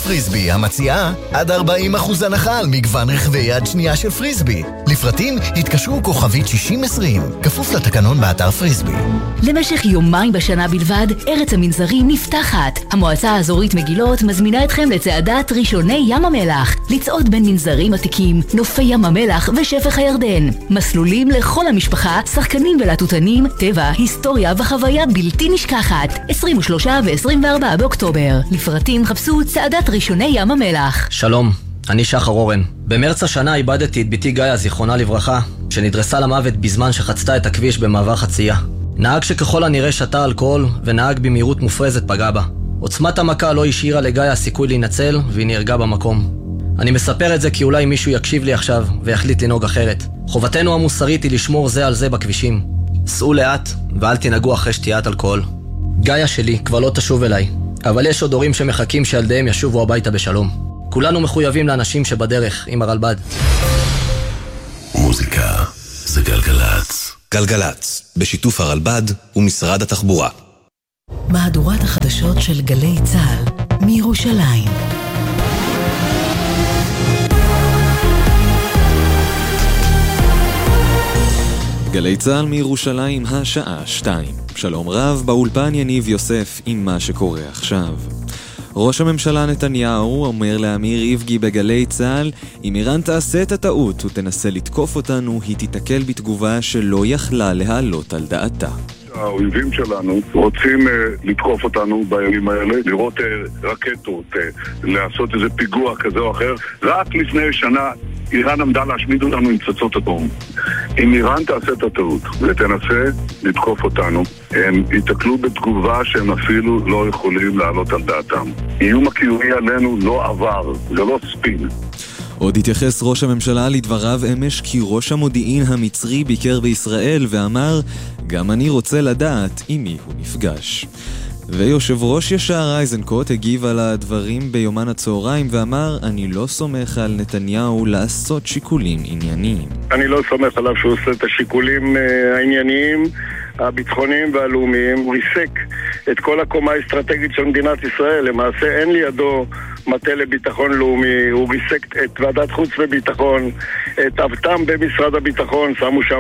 פריסבי המציעה עד 40% הנחה על מגוון רכבי יד שנייה של פריסבי. לפרטים התקשרו כוכבית 6020, כפוף לתקנון באתר פריסבי. למשך יומיים בשנה בלבד, ארץ המנזרים נפתחת. המועצה האזורית מגילות מזמינה אתכם לצעדת ראשוני ים המלח, לצעוד בין מנזרים עתיקים, נופי ים המלח ושפך הירדן. מסלולים לכל המשפחה, שחקנים ולטוטנים, טבע, היסטוריה וחוויה בלתי נשכחת. 23 ו-24 באוקטובר. לפרטים חפשו צעדת ראשוני ים המלח. שלום, אני שחר אורן. במרץ השנה איבדתי את ביתי גאיה, זיכרונה לברכה, שנדרסה למוות בזמן שחצתה את הכביש במעבר חצייה. נהג שככל הנראה שתה אלכוהול ונהג במהירות מופרזת פגע בה. עוצמת המכה לא השאירה לגאיה סיכוי להינצל והיא נהרגה במקום. אני מספר את זה כי אולי מישהו יקשיב לי עכשיו ויחליט לנהוג אחרת. חובתנו המוסרית היא לשמור זה על זה בכבישים. סעו לאט ואל תנהגו אחרי שתיית אלכוהול. גאיה שלי כבר לא תשוב אליי, אבל יש עוד הורים שמחכים שילדיהם ישובו הביתה בשלום. כולנו מחויבים לאנשים שבדרך עם הרלב"ד. מוזיקה זה גלגלץ. גלגלץ, בשיתוף הרלב"ד ומשרד התחבורה. מהדורת החדשות של גלי צה"ל מירושלים. גלי צה"ל מירושלים, השעה 2. שלום רב, באולפן יניב יוסף עם מה שקורה עכשיו. ראש הממשלה נתניהו אומר לאמיר איבגי בגלי צה"ל, אם איראן תעשה את הטעות ותנסה לתקוף אותנו, היא תתקל בתגובה שלא יכלה להעלות על דעתה. האויבים שלנו רוצים לתקוף אותנו בימים האלה, לראות רקטות, לעשות איזה פיגוע כזה או אחר. רק לפני שנה איראן עמדה להשמיד אותנו עם פצצות אטום. אם איראן תעשה את הטעות ותנסה לתקוף אותנו, הם יתקלו בתגובה שהם אפילו לא יכולים לעלות על דעתם. איום הקיומי עלינו לא עבר, זה לא ספין. עוד התייחס ראש הממשלה לדבריו אמש כי ראש המודיעין המצרי ביקר בישראל ואמר, גם אני רוצה לדעת עם מי הוא נפגש. ויושב ראש ישר איזנקוט הגיב על הדברים ביומן הצהריים ואמר, אני לא סומך על נתניהו לעשות שיקולים ענייניים. אני לא סומך עליו שהוא עושה את השיקולים הענייניים, הביטחוניים והלאומיים. הוא ריסק את כל הקומה האסטרטגית של מדינת ישראל. למעשה אין לידו מטה לביטחון לאומי. הוא ריסק את ועדת חוץ וביטחון, את אבטם במשרד הביטחון, שמו שם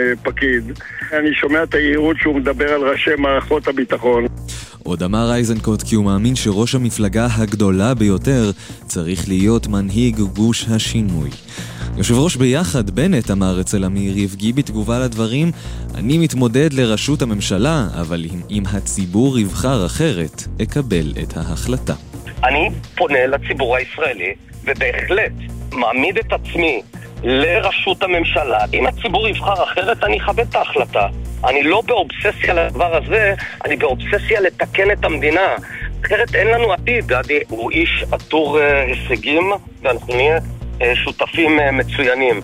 פקיד. אני שומע את היהירות שהוא מדבר על ראשי מערכות הביטחון. עוד אמר איזנקוט כי הוא מאמין שראש המפלגה הגדולה ביותר צריך להיות מנהיג גוש השינוי. יושב ראש ביחד בנט אמר אצל אמיר איבגי בתגובה לדברים, אני מתמודד לראשות הממשלה, אבל אם הציבור יבחר אחרת, אקבל את ההחלטה. אני פונה לציבור הישראלי ובהחלט מעמיד את עצמי לראשות הממשלה. אם הציבור יבחר אחרת, אני אכבד את ההחלטה. אני לא באובססיה לדבר הזה, אני באובססיה לתקן את המדינה. אחרת אין לנו עתיד. גדי הוא איש עטור הישגים, ואנחנו נהיה שותפים מצוינים.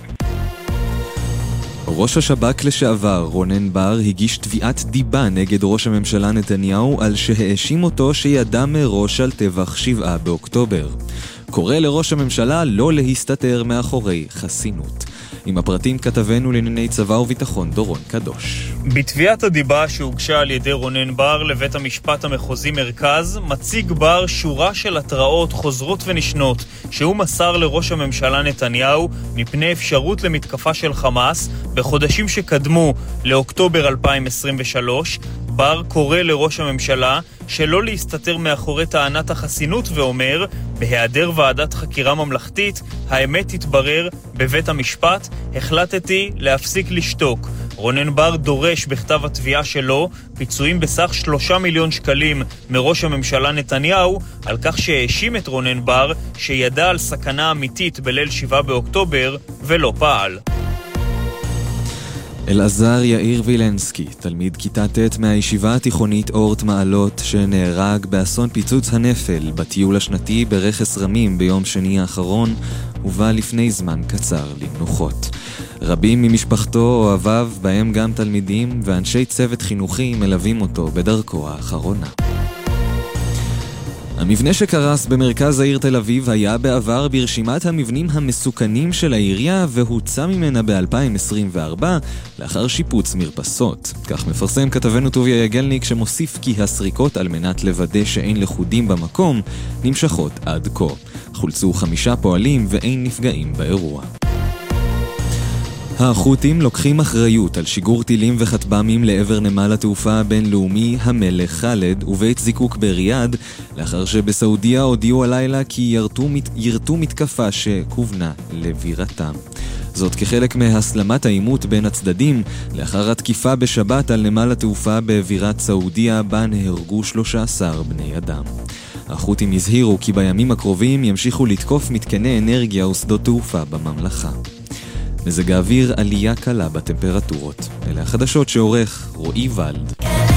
ראש השב"כ לשעבר, רונן בר, הגיש תביעת דיבה נגד ראש הממשלה נתניהו על שהאשים אותו שידע מראש על טבח 7 באוקטובר. קורא לראש הממשלה לא להסתתר מאחורי חסינות. עם הפרטים כתבנו לענייני צבא וביטחון דורון קדוש. בתביעת הדיבה שהוגשה על ידי רונן בר לבית המשפט המחוזי מרכז, מציג בר שורה של התראות חוזרות ונשנות שהוא מסר לראש הממשלה נתניהו מפני אפשרות למתקפה של חמאס בחודשים שקדמו לאוקטובר 2023. בר קורא לראש הממשלה שלא להסתתר מאחורי טענת החסינות ואומר, בהיעדר ועדת חקירה ממלכתית, האמת תתברר בבית המשפט, החלטתי להפסיק לשתוק. רונן בר דורש בכתב התביעה שלו פיצויים בסך 3 מיליון שקלים מראש הממשלה נתניהו על כך שהאשים את רונן בר שידע על סכנה אמיתית בליל 7 באוקטובר ולא פעל. אלעזר יאיר וילנסקי, תלמיד כיתה ט' מהישיבה התיכונית אורט מעלות, שנהרג באסון פיצוץ הנפל בטיול השנתי ברכס רמים ביום שני האחרון, הובא לפני זמן קצר למנוחות. רבים ממשפחתו, אוהביו, בהם גם תלמידים ואנשי צוות חינוכי מלווים אותו בדרכו האחרונה. המבנה שקרס במרכז העיר תל אביב היה בעבר ברשימת המבנים המסוכנים של העירייה והוצא ממנה ב-2024 לאחר שיפוץ מרפסות. כך מפרסם כתבנו טוביה יגלניק שמוסיף כי הסריקות על מנת לוודא שאין לחודים במקום נמשכות עד כה. חולצו 5 פועלים ואין נפגעים באירוע. החות'ים לוקחים אחריות על שיגור טילים וכטב"מים לעבר נמל התעופה הבינלאומי המלך ח'אלד ובית זיקוק בריאד, לאחר שבסעודיה הודיעו הלילה כי ירתו מתקפה שכוונה לבירתם. זאת כחלק מהסלמת העימות בין הצדדים, לאחר התקיפה בשבת על נמל התעופה בבירת סעודיה, בה נהרגו 13 בני אדם. החות'ים הזהירו כי בימים הקרובים ימשיכו לתקוף מתקני אנרגיה ושדות תעופה בממלכה. מזג האוויר, עלייה קלה בטמפרטורות. אלה החדשות שעורך רועי ולד.